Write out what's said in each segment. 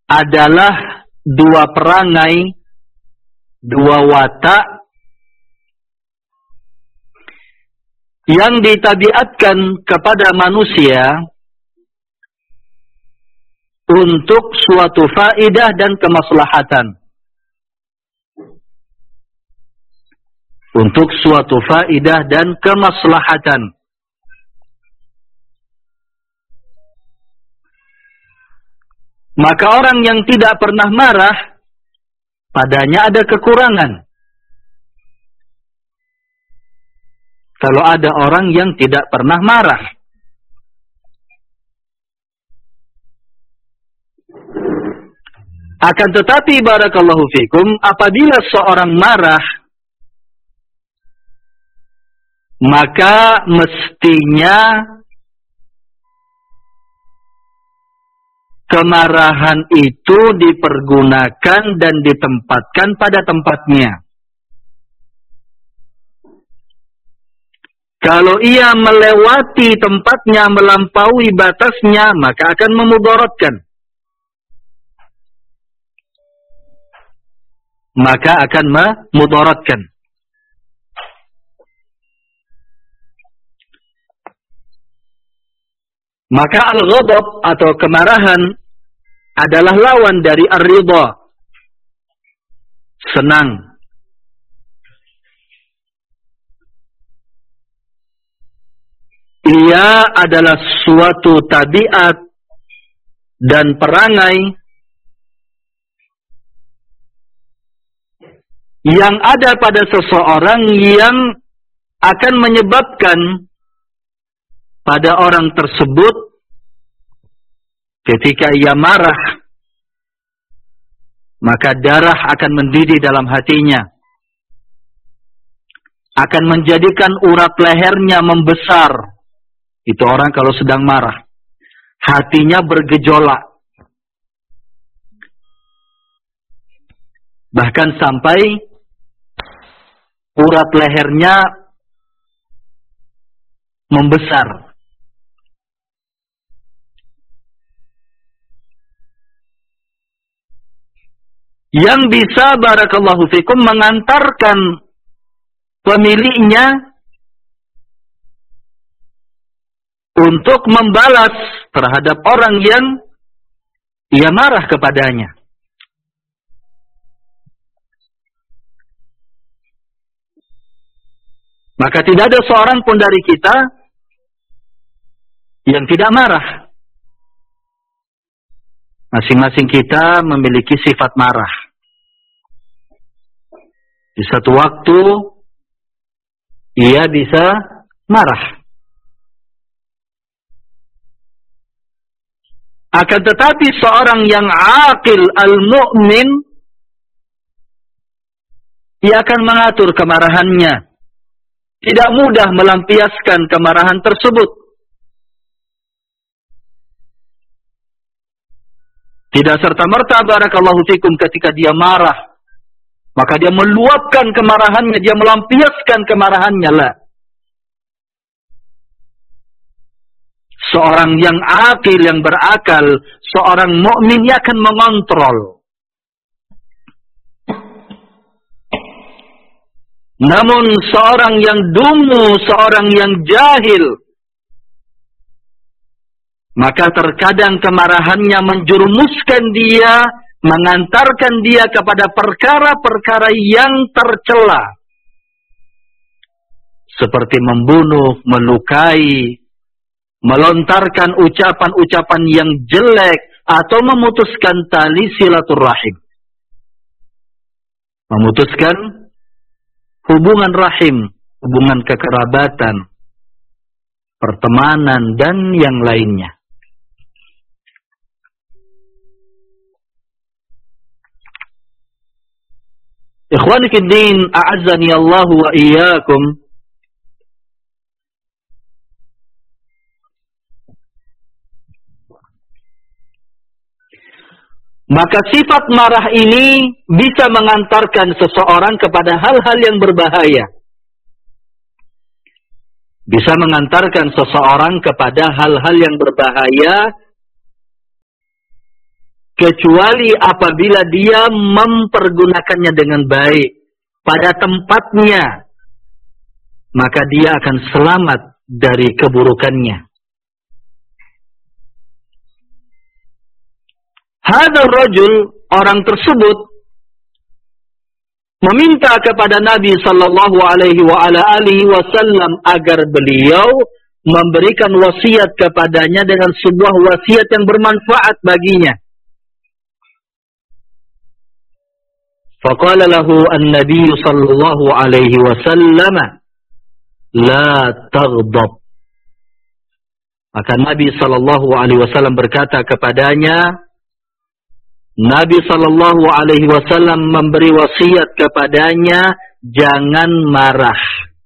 adalah dua perangai, dua watak yang ditabiatkan kepada manusia untuk suatu faedah dan kemaslahatan. Untuk suatu faedah dan kemaslahatan. Maka orang yang tidak pernah marah, padanya ada kekurangan. Kalau ada orang yang tidak pernah marah. Akan tetapi barakallahu fikum, apabila seorang marah, maka mestinya kemarahan itu dipergunakan dan ditempatkan pada tempatnya. Kalau ia melewati tempatnya, melampaui batasnya, maka akan memudaratkan. Maka akan memudaratkan. Maka al-ghadab atau kemarahan adalah lawan dari ar-ridha. Senang. Ia adalah suatu tabiat dan perangai yang ada pada seseorang yang akan menyebabkan pada orang tersebut ketika ia marah, maka darah akan mendidih dalam hatinya, akan menjadikan urat lehernya membesar. Itu orang kalau sedang marah, hatinya bergejolak, bahkan sampai urat lehernya membesar. Yang bisa barakallahu fikum mengantarkan pemiliknya untuk membalas terhadap orang yang ia marah kepadanya. Maka tidak ada seorang pun dari kita yang tidak marah. Masing-masing kita memiliki sifat marah. Di satu waktu ia bisa marah. Akan tetapi seorang yang aqil al-mu'min, ia akan mengatur kemarahannya. Tidak mudah melampiaskan kemarahan tersebut. Tidak serta-merta barakallahu fikum ketika dia marah, maka dia meluapkan kemarahannya, dia melampiaskan kemarahannya lah. Seorang yang akil, yang berakal, seorang mukmin ia akan mengontrol. Namun seorang yang dungu, seorang yang jahil, maka terkadang kemarahannya menjerumuskan dia, mengantarkan dia kepada perkara-perkara yang tercela. Seperti membunuh, melukai, melontarkan ucapan-ucapan yang jelek, atau memutuskan tali silaturrahim. Memutuskan hubungan rahim, hubungan kekerabatan, pertemanan, dan yang lainnya. Ikhwani fiddin, a'azzani Allah wa iyyakum. Maka sifat marah ini bisa mengantarkan seseorang kepada hal-hal yang berbahaya. Bisa mengantarkan seseorang kepada hal-hal yang berbahaya kecuali apabila dia mempergunakannya dengan baik pada tempatnya, maka dia akan selamat dari keburukannya. Hadzal rajul, orang tersebut meminta kepada Nabi sallallahu alaihi wasallam agar beliau memberikan wasiat kepadanya dengan sebuah wasiat yang bermanfaat baginya. Faqala lahu an-nabiy sallallahu alaihi wasallam, la taghdab. Maka Nabi sallallahu alaihi wasallam berkata kepadanya, Nabi sallallahu alaihi wasallam memberi wasiat kepadanya, jangan marah.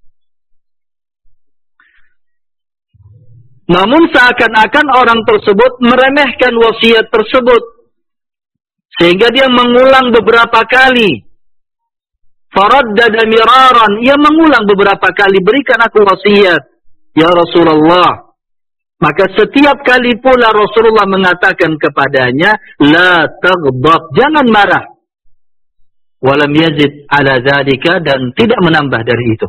Namun seakan-akan orang tersebut meremehkan wasiat tersebut, sehingga dia mengulang beberapa kali. Faraddada miraran, ia mengulang beberapa kali, berikan aku wasiat ya Rasulullah. Maka setiap kali pula Rasulullah mengatakan kepadanya, la taghdab, jangan marah. Walam yazid ala dzalika, dan tidak menambah dari itu.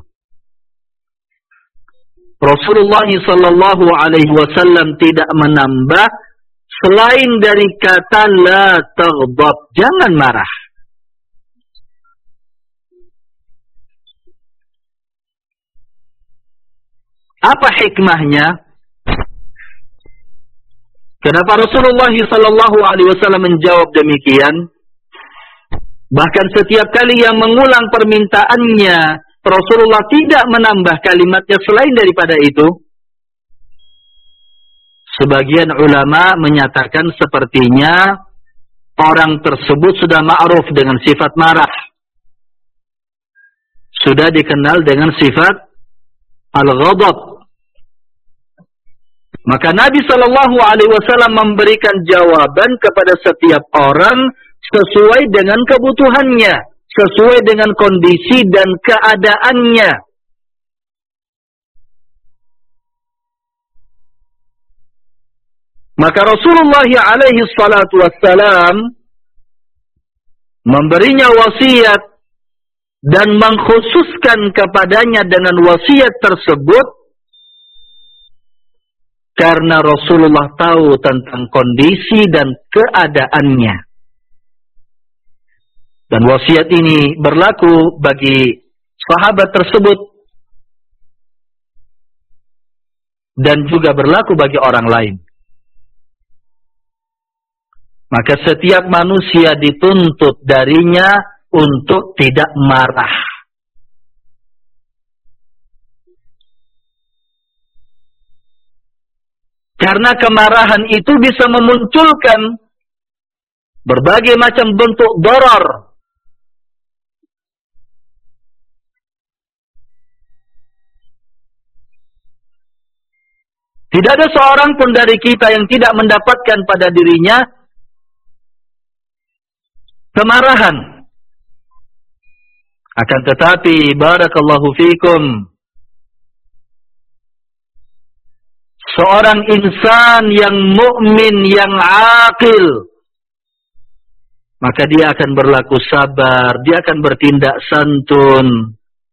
Rasulullah sallallahu alaihi wasallam tidak menambah selain dari kata la taghdab, jangan marah. Apa hikmahnya? Kenapa Rasulullah sallallahu alaihi wasallam menjawab demikian? Bahkan setiap kali yang mengulang permintaannya, Rasulullah tidak menambah kalimatnya selain daripada itu. Sebagian ulama menyatakan sepertinya orang tersebut sudah ma'ruf dengan sifat marah. Sudah dikenal dengan sifat al-ghadab. Maka Nabi sallallahu alaihi wasallam memberikan jawaban kepada setiap orang sesuai dengan kebutuhannya, sesuai dengan kondisi dan keadaannya. Maka Rasulullah alaihi salatu wassalam memberinya wasiat dan mengkhususkan kepadanya dengan wasiat tersebut karena Rasulullah tahu tentang kondisi dan keadaannya. Dan wasiat ini berlaku bagi sahabat tersebut dan juga berlaku bagi orang lain. Maka setiap manusia dituntut darinya untuk tidak marah. Karena kemarahan itu bisa memunculkan berbagai macam bentuk darar. Tidak ada seorang pun dari kita yang tidak mendapatkan pada dirinya kemarahan. Akan tetapi, barakallahu fikum, seorang insan yang mukmin, yang aqil, maka dia akan berlaku sabar, dia akan bertindak santun.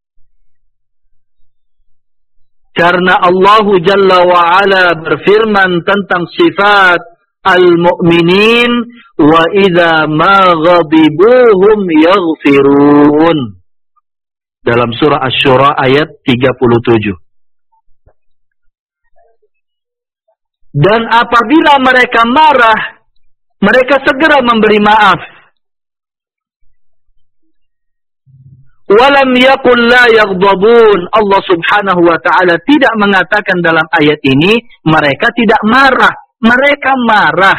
Karena Allah Jalla wa'ala berfirman tentang sifat al-mu'minin, wa idza ma ghadibuhum yaghfirun. Dalam surah Asy-Syura ayat 37. Dan apabila mereka marah, mereka segera memberi maaf. Walam yakul la yaghdabun. Allah subhanahu wa ta'ala tidak mengatakan dalam ayat ini mereka tidak marah. Mereka marah.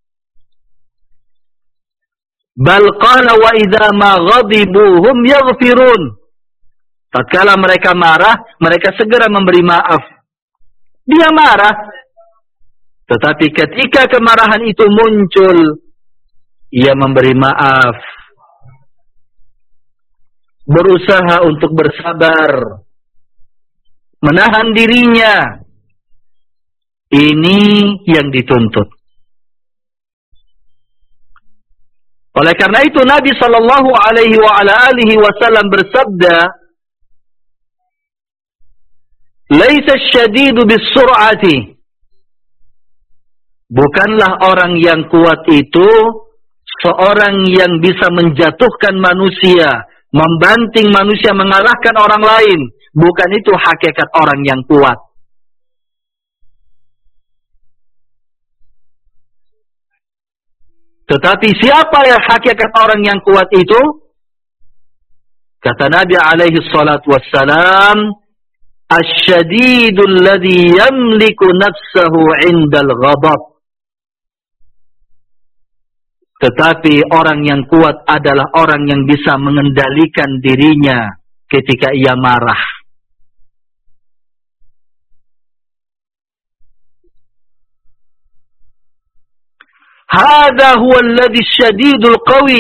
Bal qala wa idza ma ghadibuhum yaghfirun. Tatkala mereka marah, mereka segera memberi maaf. Dia marah, tetapi ketika kemarahan itu muncul, ia memberi maaf. Berusaha untuk bersabar. Menahan dirinya. Ini yang dituntut. Oleh karena itu Nabi sallallahu alaihi wa ala alihi wasallam bersabda, "Laisa asy-syadidu bis-sur'ati." Bukanlah orang yang kuat itu seorang yang bisa menjatuhkan manusia, membanting manusia, mengalahkan orang lain. Bukan itu hakikat orang yang kuat. Tetapi siapa yang hakikat orang yang kuat itu? Kata Nabi alaihi salatu wassalam, "Asy-syadidul ladzi yamliku nafsahu 'indal ghadab." Tetapi orang yang kuat adalah orang yang bisa mengendalikan dirinya ketika ia marah. Hada huwa alladhi syadidul qawi.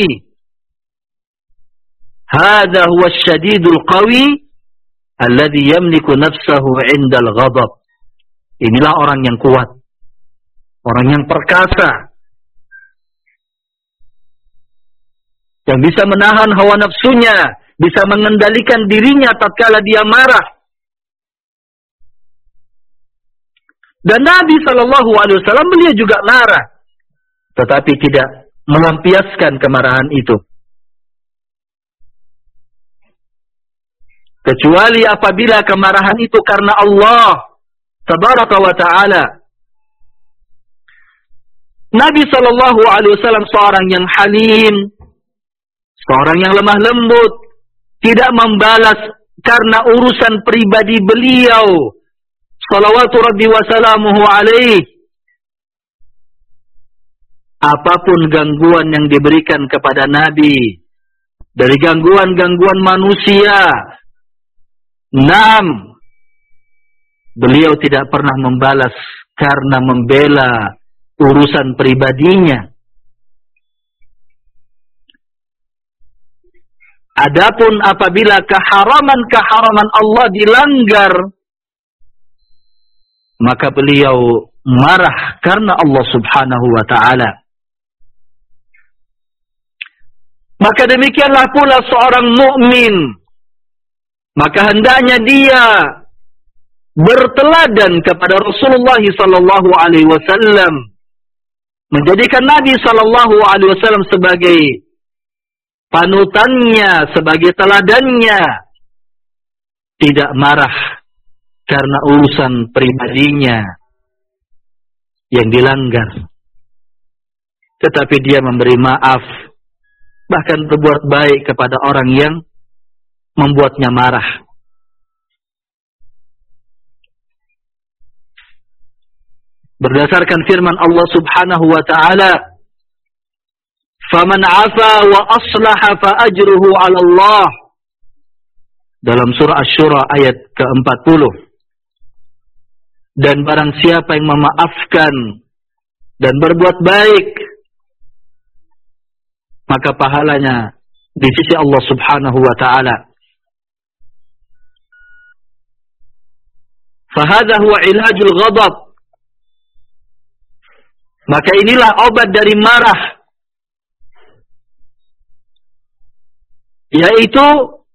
Hada huwa syadidul qawi alladhi yamliku nafsahu 'indal ghadab. Inilah orang yang kuat. Orang yang perkasa. Yang bisa menahan hawa nafsunya, bisa mengendalikan dirinya tatkala dia marah. Dan Nabi SAW beliau juga marah, tetapi tidak melampiaskan kemarahan itu. Kecuali apabila kemarahan itu karena Allah Tabaraka wa Ta'ala. Nabi SAW seorang yang halim, seorang yang lemah lembut, tidak membalas karena urusan pribadi beliau. Salawatu Rabbi wa salamuhu alaih. Apapun gangguan yang diberikan kepada Nabi, dari gangguan-gangguan manusia, beliau tidak pernah membalas karena membela urusan pribadinya. Adapun apabila keharaman Allah dilanggar, maka beliau marah karena Allah Subhanahu wa Ta'ala. Maka demikianlah pula seorang mukmin, maka hendaknya dia berteladan kepada Rasulullah sallallahu alaihi wasallam, menjadikan Nabi sallallahu alaihi wasallam sebagai panutannya, sebagai teladannya, tidak marah karena urusan pribadinya yang dilanggar, tetapi dia memberi maaf, bahkan berbuat baik kepada orang yang membuatnya marah. Berdasarkan firman Allah Subhanahu wa Ta'ala, "Faman 'afa wa aslaha fa ajruhu 'ala Allah." Dalam surah Asy-Syura ayat ke-40. Dan barang siapa yang memaafkan dan berbuat baik, maka pahalanya di sisi Allah Subhanahu wa Ta'ala. Fahadha huwa ilajul ghadab. Maka inilah obat dari marah, yaitu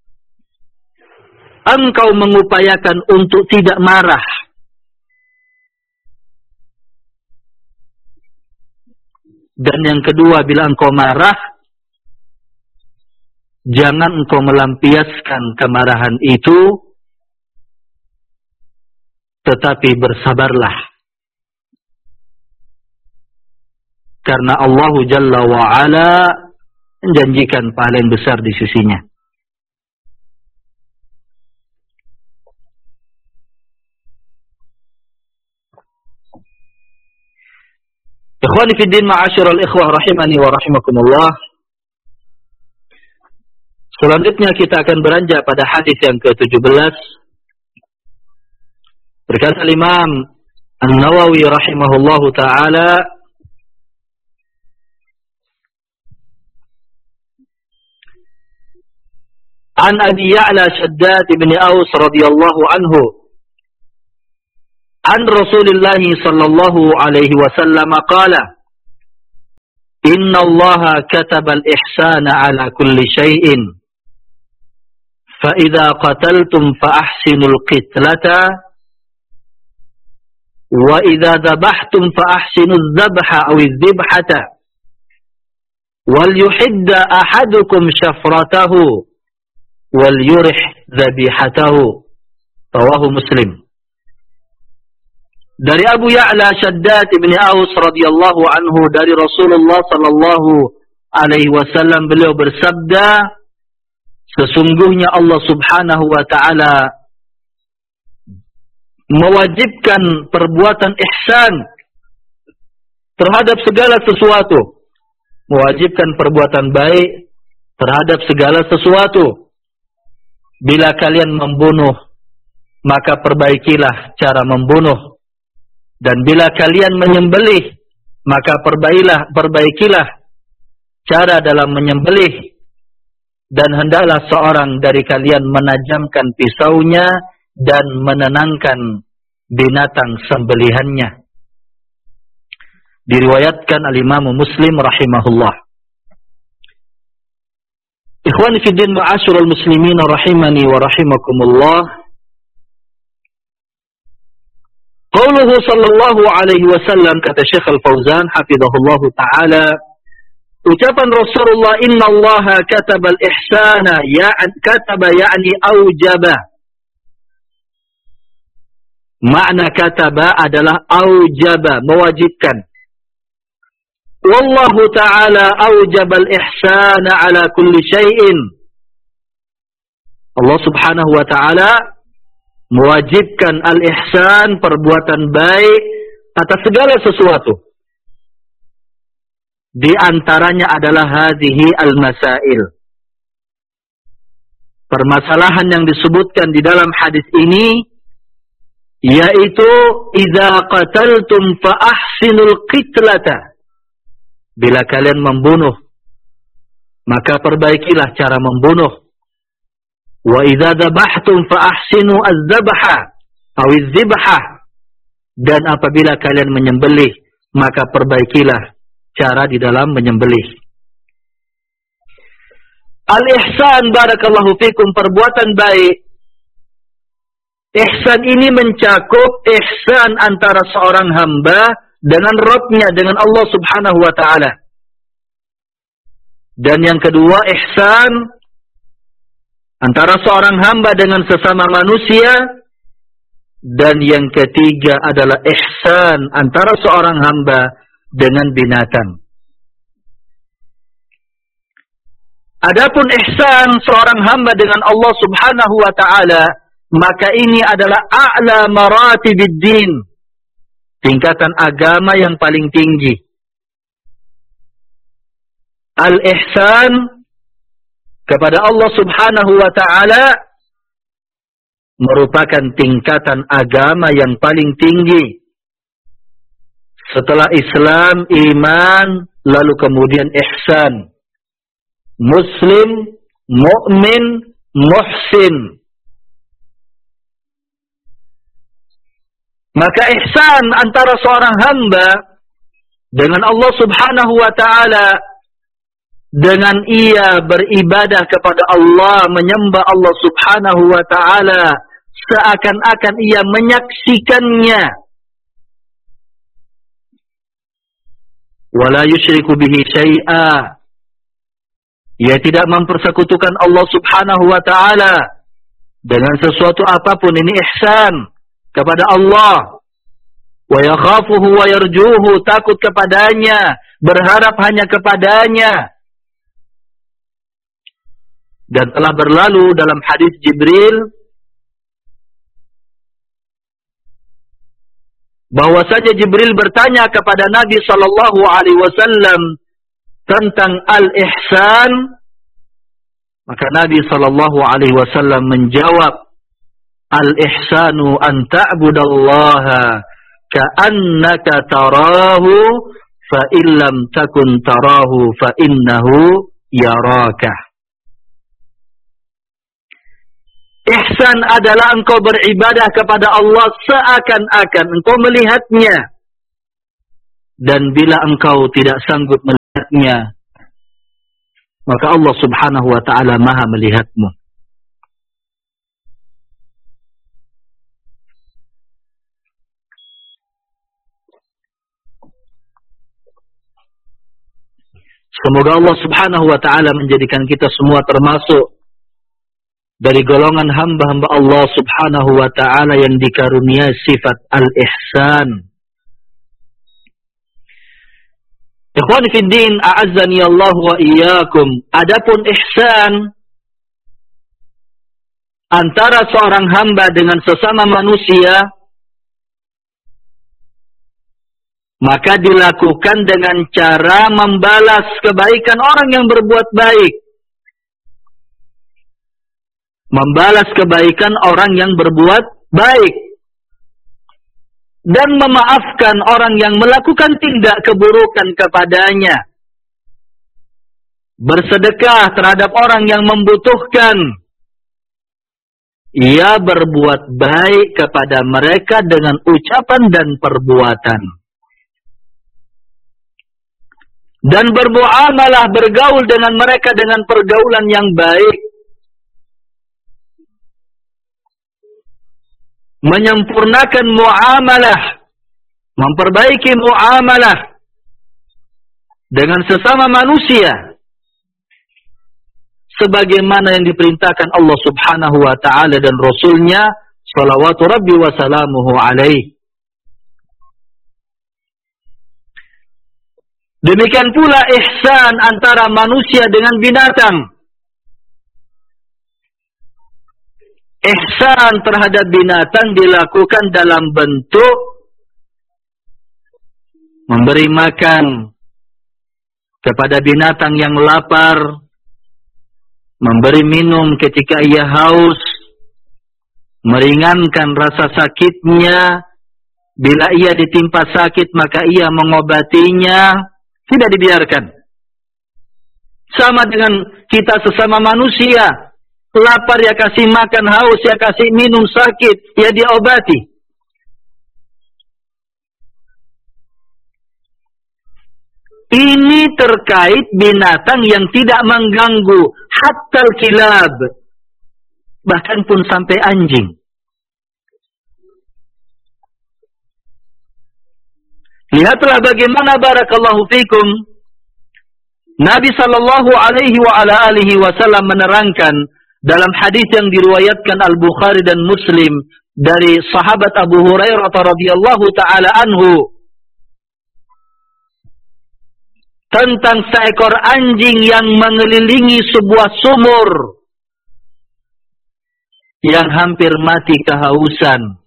engkau mengupayakan untuk tidak marah. Dan yang kedua, bila engkau marah, jangan engkau melampiaskan kemarahan itu, tetapi bersabarlah. Karena Allah Jalla wa'ala menjanjikan pahala yang besar di sisinya. Ikhwani fi din, ma'asyiral ikhwah rahimani wa rahimakumullah. Selanjutnya kita akan beranjak pada hadis yang ke-17. Berkata Imam An-Nawawi rahimahullahu ta'ala, An Abi Ya'la Shaddad ibn Aus radhiyallahu anhu an Rasulillah sallallahu alaihi wasallam qala Innallaha katabal ihsana ala kulli syai'in. Fa idza qataltum fa ahsinul qitlata wa idza dhabhtum fa ahsinuz dhabha aw adh-dhibhata wal yuhidda ahadukum syafratahu wal yurih dhabihatahu. Rawahu Muslim. Dari Abu Ya'la Shaddad ibn Aus radhiyallahu anhu dari Rasulullah sallallahu alaihi wasallam, beliau bersabda, sesungguhnya Allah Subhanahu wa taala mewajibkan perbuatan ihsan terhadap segala sesuatu, mewajibkan perbuatan baik terhadap segala sesuatu. Bila kalian membunuh, maka perbaikilah cara membunuh. Dan bila kalian menyembelih, maka perbaikilah cara dalam menyembelih. Dan hendaklah seorang dari kalian menajamkan pisaunya dan menenangkan binatang sembelihannya. Diriwayatkan al-Imam Muslim rahimahullah. Ikhwani fi din ma'asyiral muslimin rahimani wa rahimakumullah. Qauluhu sallallahu alaihi wasallam, kata Syekh Al-Fauzan hafizahullahu taala, ucapan Rasulullah, innallaha katabal ihsana, kataba yani aujaba. Makna kataba adalah aujaba, mewajibkan. Wallahu ta'ala aujabal ihsana ala kulli syai'in. Allah Subhanahu wa ta'ala mewajibkan al-ihsan, perbuatan baik atas segala sesuatu. Di antaranya adalah hadhihi al-masail. Permasalahan yang disebutkan di dalam hadis ini, yaitu idza qataltum fa ahsinul qitlata. Bila kalian membunuh, maka perbaikilah cara membunuh. Wa idza dhabhtum fa ahsinu az-zabha aw az-zibha. Dan apabila kalian menyembelih, maka perbaikilah cara di dalam menyembelih. Al-ihsan, barakallahu fikum, perbuatan baik. Ihsan ini mencakup ihsan antara seorang hamba dengan Rabb-nya, dengan Allah Subhanahu wa taala. Dan yang kedua, ihsan antara seorang hamba dengan sesama manusia. Dan yang ketiga adalah ihsan antara seorang hamba dengan binatang. Adapun ihsan seorang hamba dengan Allah Subhanahu wa taala, maka ini adalah a'la maratibid din, tingkatan agama yang paling tinggi. Al-ihsan kepada Allah Subhanahu wa ta'ala merupakan tingkatan agama yang paling tinggi. Setelah Islam, iman, lalu kemudian ihsan. Muslim, mu'min, muhsin. Maka ihsan antara seorang hamba dengan Allah Subhanahu wa ta'ala, dengan ia beribadah kepada Allah, menyembah Allah Subhanahu wa ta'ala, seakan-akan ia menyaksikannya. Wala yusyriku bihi syai'a. Ia tidak mempersekutukan Allah Subhanahu wa ta'ala dengan sesuatu apapun. Ini ihsan kepada Allah. Wa yakhafuhu wa yarjuhu, takut kepadanya, berharap hanya kepadanya. Dan telah berlalu dalam hadis Jibril bahwasanya Jibril bertanya kepada Nabi sallallahu alaihi wasallam tentang al-ihsan, maka Nabi sallallahu alaihi wasallam menjawab, al-ihsanu an ta'budallaha ka'annaka tarahu fa illam takun tarahu fa innahu yaraka. Ihsan adalah engkau beribadah kepada Allah seakan-akan engkau melihatnya. Dan bila engkau tidak sanggup melihatnya, melihatnya, maka Allah subhanahu wa ta'ala maha melihatmu. Semoga Allah subhanahu wa ta'ala menjadikan kita semua termasuk dari golongan hamba-hamba Allah subhanahu wa ta'ala yang dikaruniai sifat al-ihsan. Ikhwan fiddin, a'azzani Allah wa iyyakum. Adapun ihsan antara seorang hamba dengan sesama manusia, maka dilakukan dengan cara membalas kebaikan orang yang berbuat baik. Membalas kebaikan orang yang berbuat baik. Dan memaafkan orang yang melakukan tindak keburukan kepadanya. Bersedekah terhadap orang yang membutuhkan. Ia berbuat baik kepada mereka dengan ucapan dan perbuatan. Dan bermuamalah, bergaul dengan mereka dengan pergaulan yang baik. Menyempurnakan muamalah, memperbaiki muamalah dengan sesama manusia, sebagaimana yang diperintahkan Allah subhanahu wa ta'ala dan Rasulnya, salawatu rabbi wa salamuhu alaihi. Demikian pula ihsan antara manusia dengan binatang. Ihsan terhadap binatang dilakukan dalam bentuk memberi makan kepada binatang yang lapar, memberi minum ketika ia haus, meringankan rasa sakitnya, bila ia ditimpa sakit maka ia mengobatinya. Tidak dibiarkan. Sama dengan kita sesama manusia. Lapar ya kasih makan, haus ya kasih minum, sakit ya diobati. Ini terkait binatang yang tidak mengganggu. Hatta al-kilab. Bahkan pun sampai anjing. Lihatlah bagaimana barakallahu fikum Nabi sallallahu alaihi wa ala alihi wasallam menerangkan dalam hadis yang diriwayatkan Al-Bukhari dan Muslim dari sahabat Abu Hurairah radhiyallahu taala anhu tentang seekor anjing yang mengelilingi sebuah sumur yang hampir mati kehausan.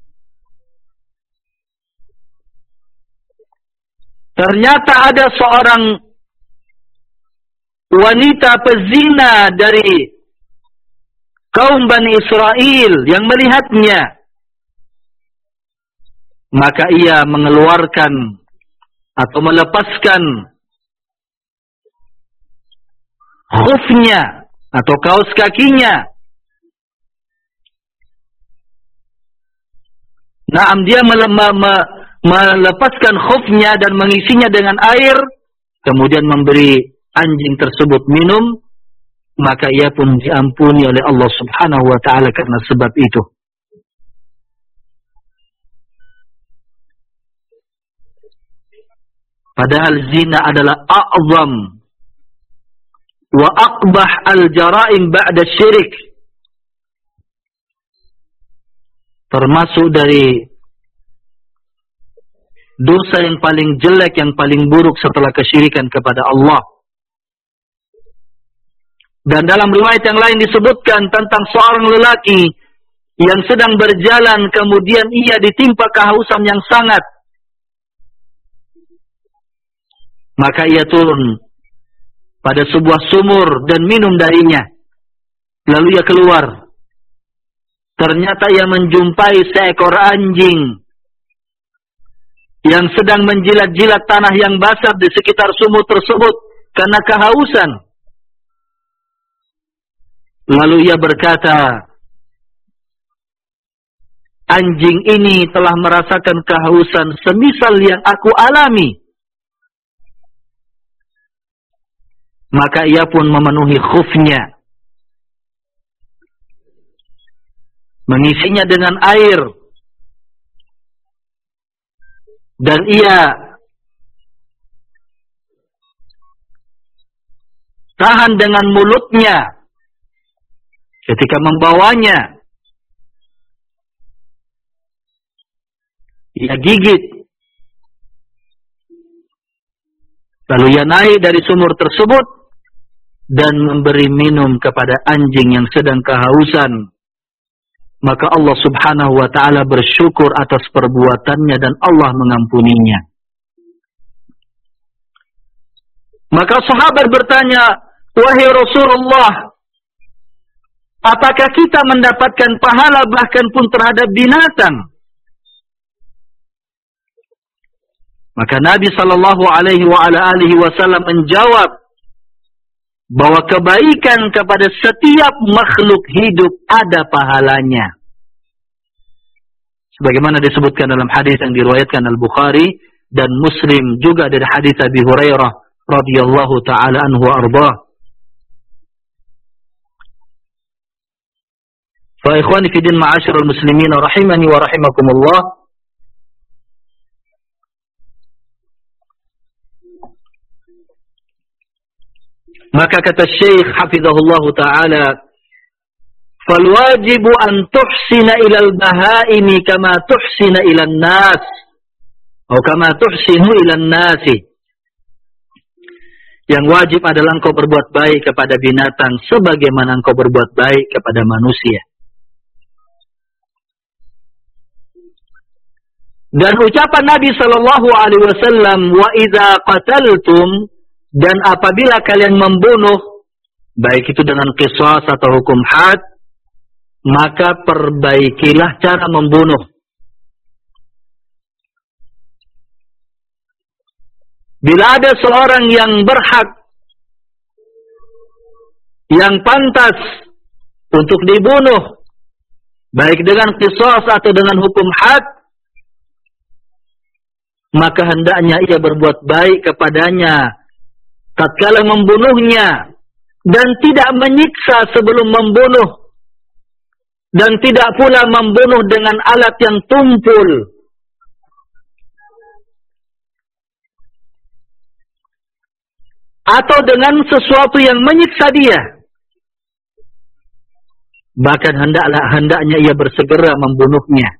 Ternyata ada seorang wanita pezina dari kaum Bani Israel yang melihatnya. Maka ia mengeluarkan atau melepaskan khufnya atau kaos kakinya. Naam, dia melepaskan khufnya dan mengisinya dengan air, kemudian memberi anjing tersebut minum, maka ia pun diampuni oleh Allah subhanahu wa ta'ala karena sebab itu. Padahal zina adalah a'zam wa aqbah al-jara'im ba'da syirik. Termasuk dari dosa yang paling jelek, yang paling buruk setelah kesyirikan kepada Allah. Dan dalam riwayat yang lain disebutkan tentang seorang lelaki yang sedang berjalan, kemudian ia ditimpa kehausan yang sangat. Maka ia turun pada sebuah sumur dan minum darinya. Lalu ia keluar. Ternyata ia menjumpai seekor anjing yang sedang menjilat-jilat tanah yang basah di sekitar sumur tersebut karena kehausan. Lalu ia berkata, anjing ini telah merasakan kehausan semisal yang aku alami. maka ia pun memenuhi khufnya, mengisinya dengan air, dan ia tahan dengan mulutnya ketika membawanya. Ia gigit, lalu ia naik dari sumur tersebut dan memberi minum kepada anjing yang sedang kehausan. Maka Allah subhanahu wa ta'ala bersyukur atas perbuatannya dan Allah mengampuninya. Maka sahabat bertanya, wahai Rasulullah, apakah kita mendapatkan pahala bahkan pun terhadap binatang? Maka Nabi SAW menjawab bahwa kebaikan kepada setiap makhluk hidup ada pahalanya. Sebagaimana disebutkan dalam hadis yang diriwayatkan Al-Bukhari dan Muslim, juga dari hadis Abi Hurairah radhiyallahu taala anhu arbah. Fa ikhwani fi din ma'asyiral muslimin rahimani wa rahimakumullah. Maka kata Syekh hafizahullah ta'ala, فَالْوَاجِبُ أَنْ تُحْسِنَ إِلَى الْبَهَائِمِ كَمَا تُحْسِنَ إِلَى النَّاسِ atau كَمَا تُحْسِنُ إِلَى النَّاسِ. Yang wajib adalah engkau berbuat baik kepada binatang sebagaimana engkau berbuat baik kepada manusia. Dan ucapan Nabi SAW, وَإِذَا قَتَلْتُمْ, dan apabila kalian membunuh, baik itu dengan qisas atau hukum had, maka perbaikilah cara membunuh. Bila ada seorang yang berhak, yang pantas untuk dibunuh, baik dengan qisas atau dengan hukum had, maka hendaknya ia berbuat baik kepadanya tatkala membunuhnya, dan tidak menyiksa sebelum membunuh, dan tidak pula membunuh dengan alat yang tumpul, atau dengan sesuatu yang menyiksa dia. Bahkan hendaknya ia bersegera membunuhnya.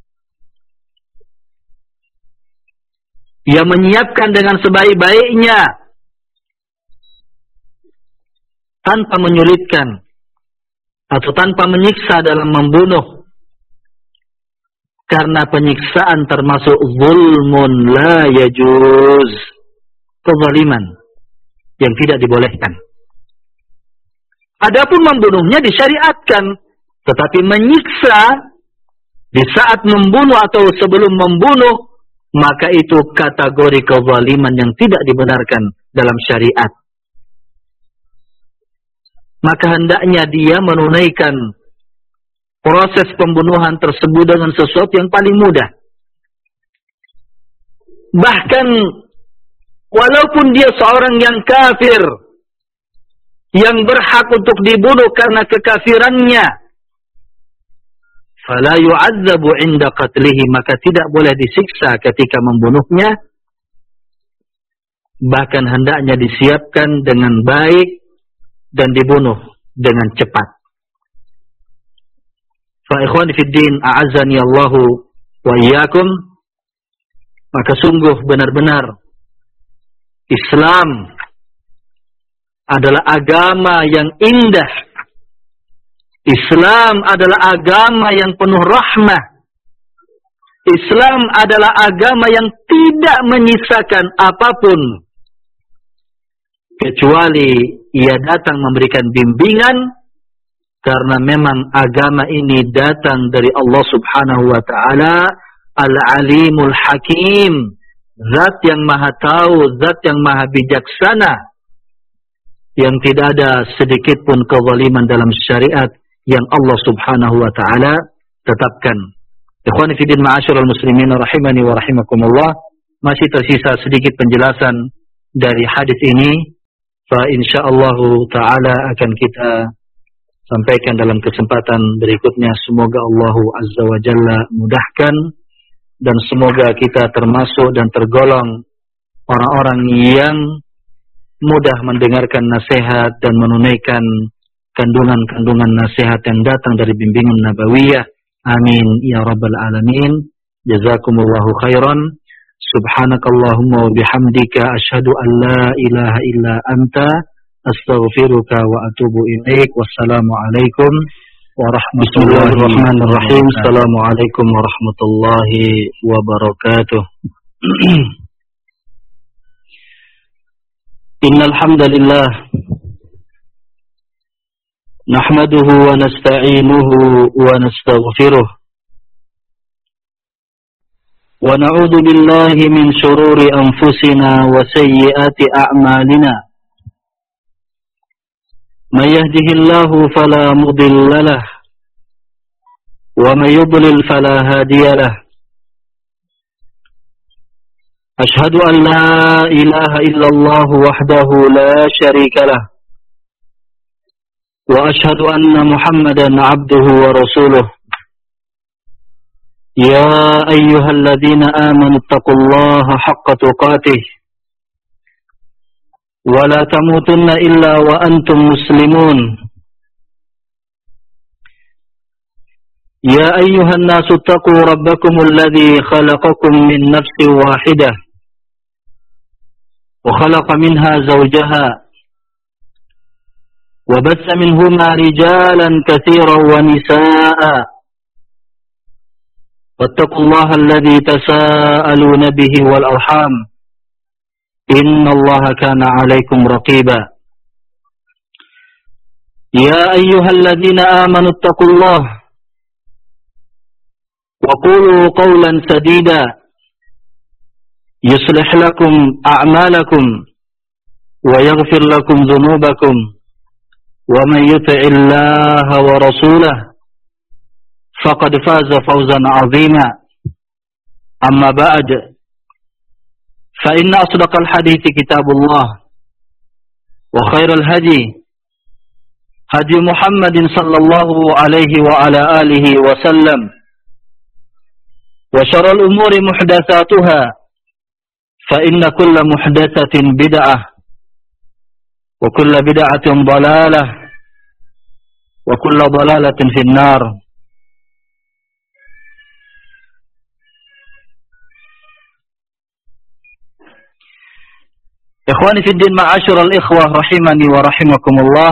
Ia menyiapkan dengan sebaik-baiknya, tanpa menyulitkan atau tanpa menyiksa dalam membunuh, karena penyiksaan termasuk zulmun la yajuz, kezaliman yang tidak dibolehkan. Adapun membunuhnya disyariatkan, tetapi menyiksa di saat membunuh atau sebelum membunuh, maka itu kategori kezaliman yang tidak dibenarkan dalam syariat. Maka hendaknya dia menunaikan proses pembunuhan tersebut dengan sesuatu yang paling mudah. Bahkan walaupun dia seorang yang kafir, yang berhak untuk dibunuh karena kekafirannya, fala yu'adzabu 'inda qatlihi, maka tidak boleh disiksa ketika membunuhnya. Bahkan hendaknya disiapkan dengan baik dan dibunuh dengan cepat. Fa ikhwani fid din, a'azzani Allahu wa iyyakum. Maka sungguh benar-benar Islam adalah agama yang indah. Islam adalah agama yang penuh rahmah. Islam adalah agama yang tidak menyisakan apapun, kecuali ia datang memberikan bimbingan, karena memang agama ini datang dari Allah subhanahu wa ta'ala, Al-Alimul Hakim, Zat yang maha tahu, Zat yang maha bijaksana, yang tidak ada sedikit pun kezaliman dalam syariat yang Allah subhanahu wa ta'ala tetapkan. Ikhwani fiddin ma'asyiral muslimin rahimani wa rahimakumullah. Masih tersisa sedikit penjelasan dari hadis ini fa insyaallah taala akan kita sampaikan dalam kesempatan berikutnya. Semoga Allah Azza wa Jalla mudahkan dan semoga kita termasuk dan tergolong orang-orang yang mudah mendengarkan nasihat dan menunaikan kandungan-kandungan nasihat yang datang dari bimbingan nabawiyah. Amin ya rabbal alamin. Jazakumullahu khairan. Subhanakallahumma wa bihamdika asyhadu an la ilaha illa anta astaghfiruka wa atubu ilaik. Wassalamu alaikum warahmatullahi wabarakatuh. Assalamualaikum warahmatullahi wabarakatuh. Innal hamdalillah nahmaduhu wa nasta'inuhu wa nastaghfiruh wa na'udzu billahi min shururi anfusina wa sayyiati a'malina. May yahdihillahu fala mudilla lahu wa may yudlil fala hadiya lahu. Ashhadu an la ilaha illallah wahdahu la syarika lah wa ashhadu anna Muhammadan abduhu wa rasuluh. Ya ayyuhalladzina amanu taqullaha haqqa tuqatih wa la tamutunna illa wa antum muslimun. Ya ayyuhan nasu taqu rabbakumul ladzi khalaqakum min nafsin wahidah وخلق منها زوجها وبث منهما رجالا كثيرا ونساء واتقوا الله الذي تساءلون به والأرحام إن الله كان عليكم رقيبا. يا أيها الذين آمنوا اتقوا الله وقولوا قولا سديدا يصلح لكم أعمالكم ويغفر لكم ذنوبكم ومن يطع الله ورسوله فقد فاز فوزا عظيما. أما بعد فإن أصدق الحديث كتاب الله وخير الهدي هدي محمد صلى الله عليه وعلى آله وسلم وشر الأمور محدثاتها فإن كل محدثة بدعة وكل بدعة ضلالة وكل ضلالة في النار. Ikhwani fi din, ma'asyiral ikhwah rahimani wa rahimakumullah.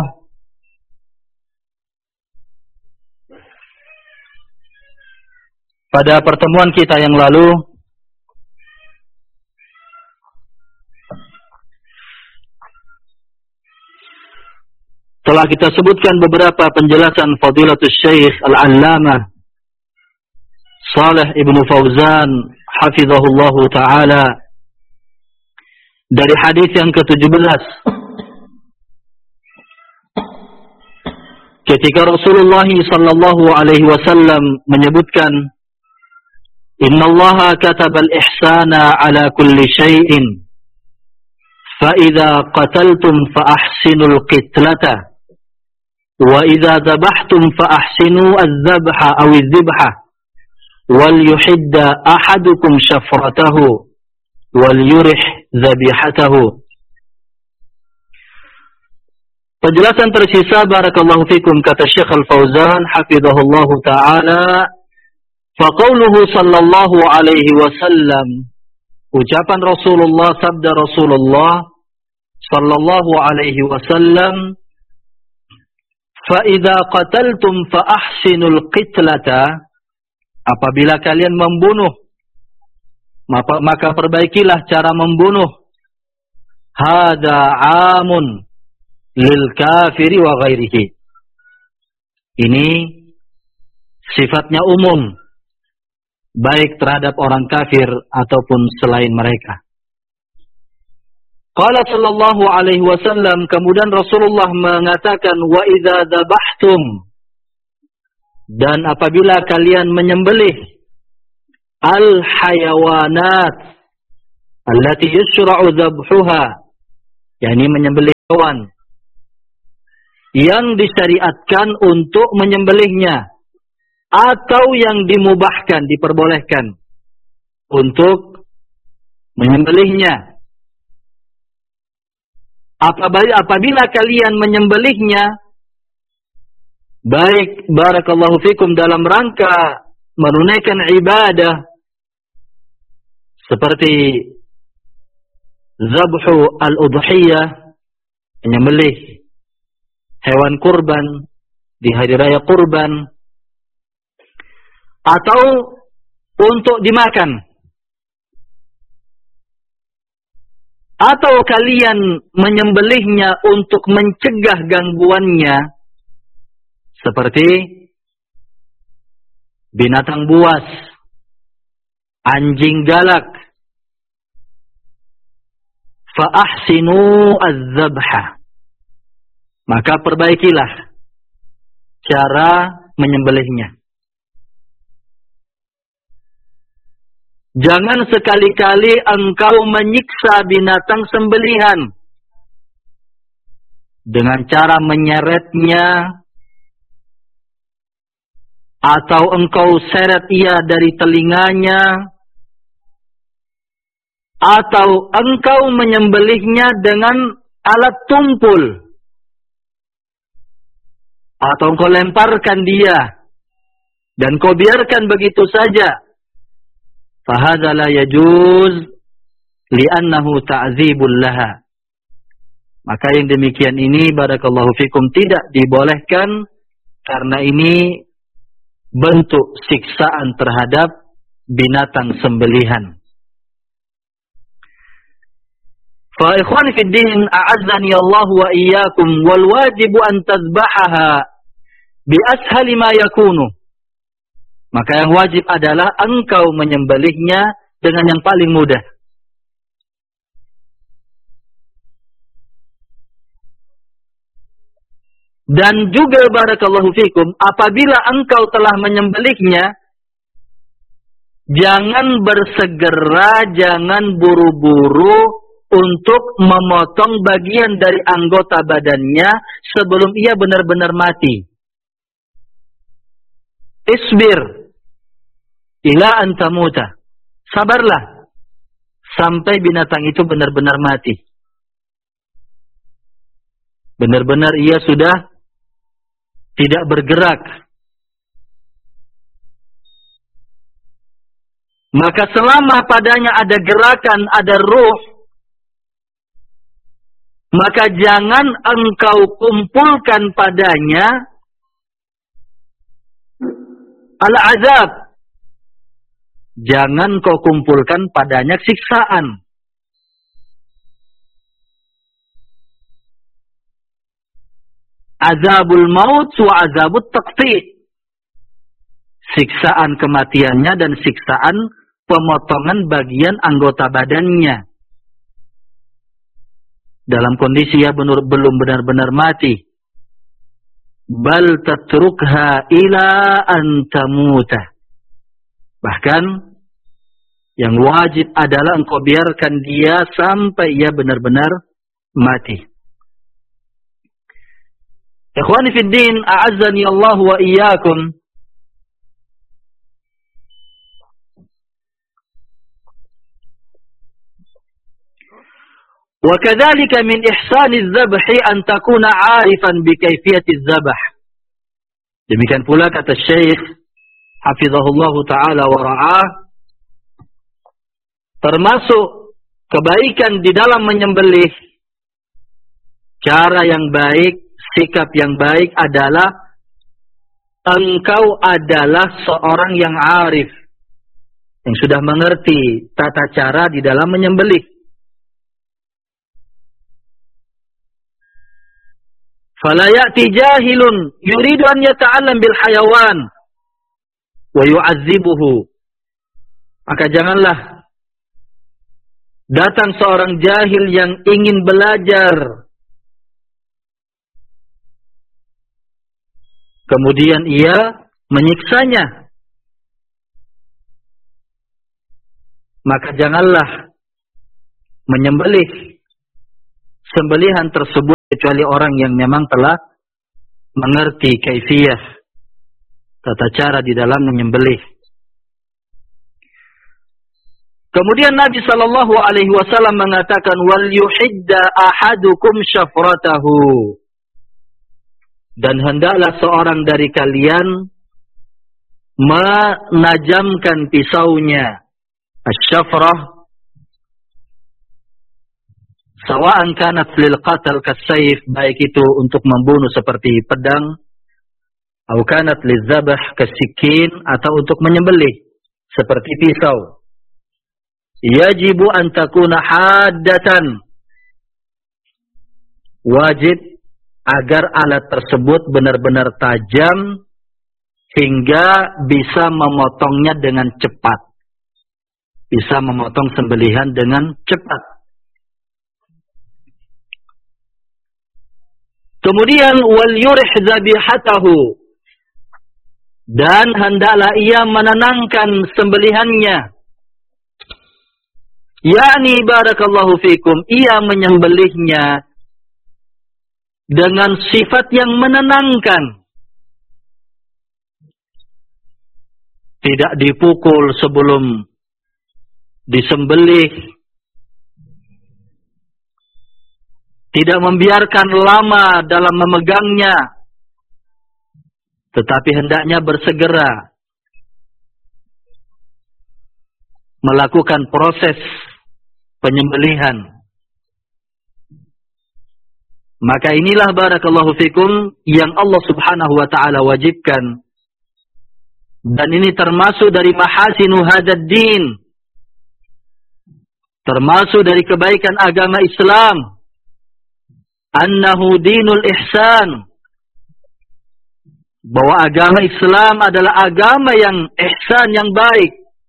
Pada pertemuan kita yang lalu telah kita sebutkan beberapa penjelasan Fadilatul Syekh Al-Allamah Shalih Ibnu Fauzan hafizahullahu taala dari hadis yang ke-17 ketika Rasulullah sallallahu alaihi wasallam menyebutkan innallaha katabal ihsana ala kulli syai'in fa idza qataltum fa ahsinul qitlata wa idza dhabhtum fa ahsinu adh-dhabha aw adh-dhibha wal yuhidda ahadukum shafratahu wal yurih dhabihatahu. Penjelasan tersisa barakallahu fikum kata Syekh Al-Fauzan hafizahullahu taala, fa qauluhu sallallahu alaihi wasallam, ucapan Rasulullah, sabda Rasulullah sallallahu alaihi wasallam, fa idza qataltum fa ahsinul qitlata, apabila kalian membunuh maka perbaikilah cara membunuh. Hada amun lil kafiri wa ghairihi. Ini sifatnya umum, baik terhadap orang kafir ataupun selain mereka. Qala sallallahu alaihi wasallam, kemudian Rasulullah mengatakan, wa idza dzabhtum, dan apabila kalian menyembelih al-hayawanat allati yushra'u dzabhuha, yakni menyembelih hewan yang disyariatkan untuk menyembelihnya atau yang dimubahkan, diperbolehkan untuk menyembelihnya. Apabila kalian menyembelihnya, baik barakallahu fikum dalam rangka menunaikan ibadah seperti zabhu al-udhiyah, menyembelih hewan kurban di hari raya kurban, atau untuk dimakan, atau kalian menyembelihnya untuk mencegah gangguannya seperti binatang buas, anjing galak, fa ahsinu az-zabha, maka perbaikilah cara menyembelihnya. Jangan sekali-kali engkau menyiksa binatang sembelihan dengan cara menyeretnya, atau engkau seret ia dari telinganya, atau engkau menyembelihnya dengan alat tumpul, atau engkau lemparkan dia dan kau biarkan begitu saja. Fahadha la yajuz li'annahu ta'zibul laha. Maka yang demikian ini barakallahu fikum tidak dibolehkan, karena ini bentuk siksaan terhadap binatang sembelihan. Fa ikhwani fid din, a'azzani Allah wa iyyakum, wal wajibu an tadhbahaha bi ashali ma yakunu. Maka yang wajib adalah engkau menyembelihnya dengan yang paling mudah. Dan juga barakallahu fikum, apabila engkau telah menyembelihnya, jangan bersegera, jangan buru-buru untuk memotong bagian dari anggota badannya sebelum ia benar-benar mati. Isbir ila an tamuta. Sabarlah sampai binatang itu benar-benar mati. Benar-benar ia sudah tidak bergerak. Maka selama padanya ada gerakan, ada ruh, maka jangan engkau kumpulkan padanya al-azab. Jangan kau kumpulkan padanya siksaan. Azabul maut wa azabut taqti'. Siksaan kematiannya dan siksaan pemotongan bagian anggota badannya. Dalam kondisi ia belum benar-benar mati. Bal tatrukha ila an tamuta. Bahkan yang wajib adalah engkau biarkan dia sampai ia benar-benar mati. Ikhwani fid din, a'azzani Allah wa iyyakum. Wa kadzalika min ihsani az-zabhi an takuna 'arifan bi kayfiyati az-zabh. Demikian pula kata Syekh hafizahullahu ta'ala wa ra'ah, termasuk kebaikan di dalam menyembelih, cara yang baik, sikap yang baik adalah engkau adalah seorang yang arif, yang sudah mengerti tata cara di dalam menyembelih. Fala ya'ti jahilun yuridu an yata'allam bil hayawan wa yu'azzibuhu. Maka janganlah datang seorang jahil yang ingin belajar, kemudian ia menyiksanya. Maka janganlah menyembelih sembelihan tersebut kecuali orang yang memang telah mengerti kaifiyah, tata cara di dalam menyembelih. Kemudian Nabi sallallahu alaihi wasallam mengatakan, wal yuhidda ahadukum syafratahu. Dan hendaklah seorang dari kalian menajamkan pisaunya. Asy-syafrah sawa'an kanat lil qatal kasayf, baik itu untuk membunuh seperti pedang, atau kanat lidzabh kasikin, atau untuk menyembelih seperti pisau. Yajibu an takuna haddatan, wajib agar alat tersebut benar-benar tajam hingga bisa memotongnya dengan cepat, bisa memotong sembelihan dengan cepat. Kemudian wal yurih zabihatahu, dan hendaklah ia menenangkan sembelihannya. Yani barakallahu fikum, ia menyembelihnya dengan sifat yang menenangkan. Tidak dipukul sebelum disembelih, tidak membiarkan lama dalam memegangnya, tetapi hendaknya bersegera melakukan proses penyembelihan. Maka inilah barakallahu fikum yang Allah subhanahu wa ta'ala wajibkan. Dan ini termasuk dari mahasinu hadad din, termasuk dari kebaikan agama Islam. Annahu dinul ihsan, bahwa agama Islam adalah agama yang ihsan, yang baik,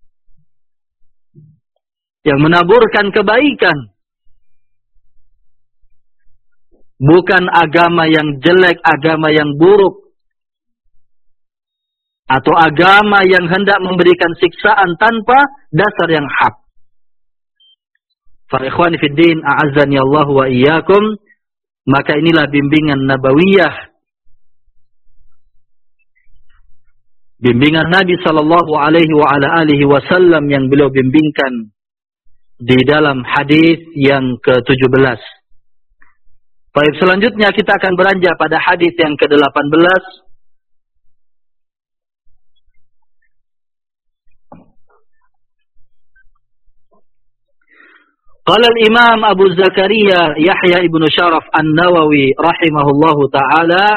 yang menaburkan kebaikan. Bukan agama yang jelek, agama yang buruk, atau agama yang hendak memberikan siksaan tanpa dasar yang hak. Fa ikhwani fid din, a'azzani Allah wa iyyakum, maka inilah bimbingan nabawiyah, bimbingan Nabi sallallahu alaihi wa ala alihi wasallam yang beliau bimbingkan di dalam hadis yang ke-17. Baik, selanjutnya kita akan beranjak pada hadis yang ke-18. Qala al-Imam Abu Zakaria Yahya ibn Sharaf An-Nawawi rahimahullahu ta'ala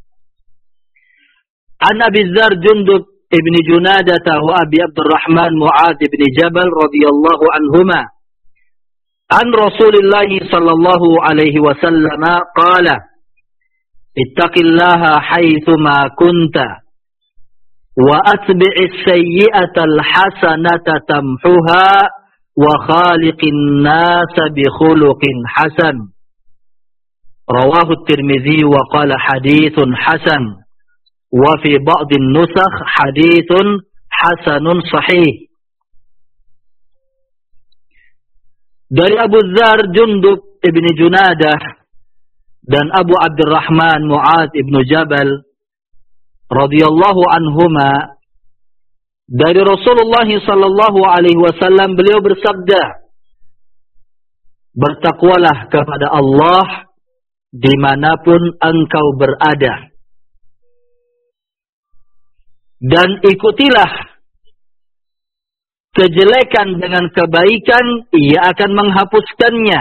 an Abi Dzar Jundub ibn Junadah wa Abi Abdurrahman Mu'adz ibn Jabal radhiyallahu anhuma an Rasulillah sallallahu alaihi wasallam qala ittaqillaha haitsuma kunta wa atbi'is sayyi'atal hasanata tamhuha wa khaliqin nasa bi khuluqin hasan. Rawahu Tirmidzi wa qala haditsun hasan, wa fi ba'dhin nusakh haditsun hasanun sahih. Dari Abu Dzar Jundub ibn Junadah dan Abu Abdurrahman Mu'adz ibn Jabal radhiyallahu anhuma, dari Rasulullah sallallahu alaihi wasallam, beliau bersabda, bertakwalah kepada Allah dimanapun engkau berada, dan ikutilah kejelekan dengan kebaikan, ia akan menghapuskannya,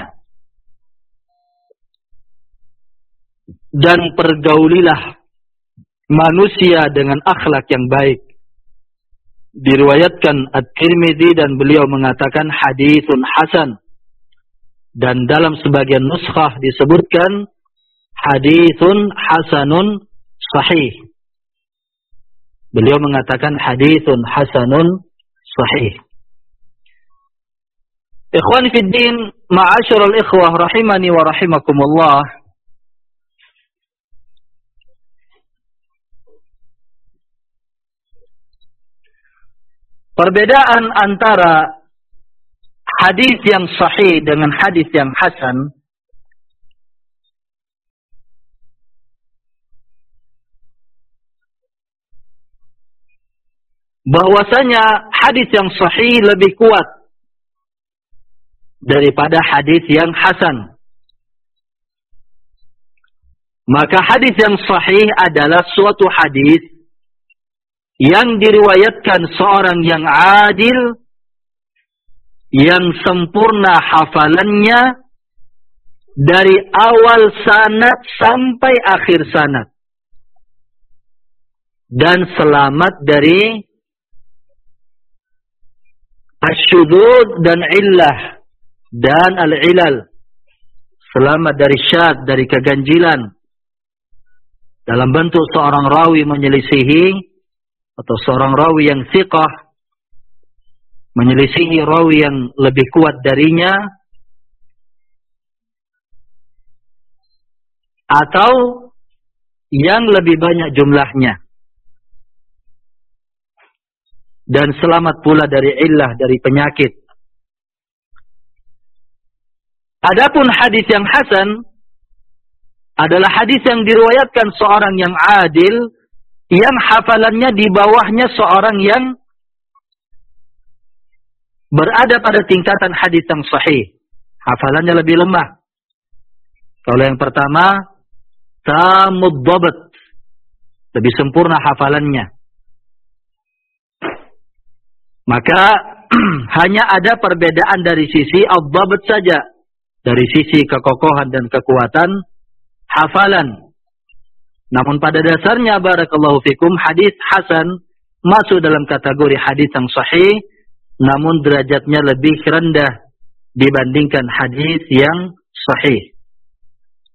dan pergaulilah manusia dengan akhlak yang baik. Diriwayatkan At-Tirmidzi dan beliau mengatakan haditsun hasan, dan dalam sebagian nuskhah disebutkan haditsun hasanun sahih. Beliau mengatakan haditsun hasanun sahih. Ikhwani fid din, ma'asyiral ikhwah rahimani wa rahimakumullah. Perbedaan antara hadis yang sahih dengan hadis yang hasan bahwasanya hadis yang sahih lebih kuat daripada hadis yang hasan. Maka hadis yang sahih adalah suatu hadis yang diriwayatkan seorang yang adil, yang sempurna hafalannya dari awal sanad sampai akhir sanad, dan selamat dari asyudud dan illah dan al-ilal, selamat dari syad, dari keganjilan, dalam bentuk seorang rawi menyelisihi atau seorang rawi yang thiqah menyelisihi rawi yang lebih kuat darinya, atau yang lebih banyak jumlahnya, dan selamat pula dari illah, dari penyakit. Adapun hadis yang hasan adalah hadis yang diriwayatkan seorang yang adil, yang hafalannya di bawahnya seorang yang berada pada tingkatan hadis yang sahih. Hafalannya lebih lemah. Kalau yang pertama, tamud dhabt, lebih sempurna hafalannya. Maka hanya ada perbedaan dari sisi ad-dhabt saja, dari sisi kekokohan dan kekuatan hafalan. Namun pada dasarnya barakallahu fikum, hadis hasan masuk dalam kategori hadis yang sahih, namun derajatnya lebih rendah dibandingkan hadis yang sahih.